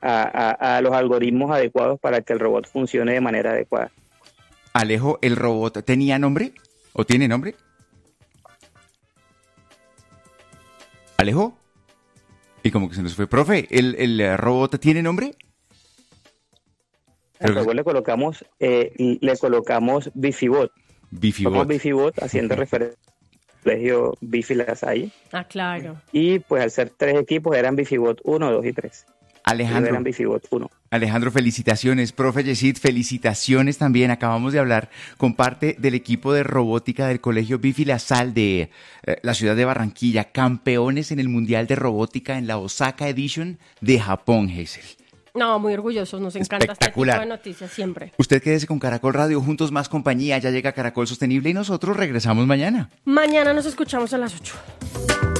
a los algoritmos adecuados para que el robot funcione de manera adecuada. Alejo, ¿el robot tenía nombre? ¿O tiene nombre? ¿Alejo? Y como que se nos fue. Profe, ¿el robot tiene nombre? Al robot le colocamos Bifibot. Bifibot. Somos Bifibot, haciendo referencia al colegio Bifi La Salle. Ah, claro. Y pues al ser 3 equipos eran Bifibot 1, 2 y 3. Eran Bifibot 1. Alejandro, felicitaciones. Profe Yesid, felicitaciones también. Acabamos de hablar con parte del equipo de robótica del colegio Bifi La Salle de la ciudad de Barranquilla, campeones en el Mundial de Robótica en la Osaka Edition de Japón, Hazel. No, muy orgullosos, nos encanta este tipo de noticias siempre. Usted quédese con Caracol Radio, juntos más compañía, ya llega Caracol Sostenible y nosotros regresamos mañana. Mañana nos escuchamos a las 8.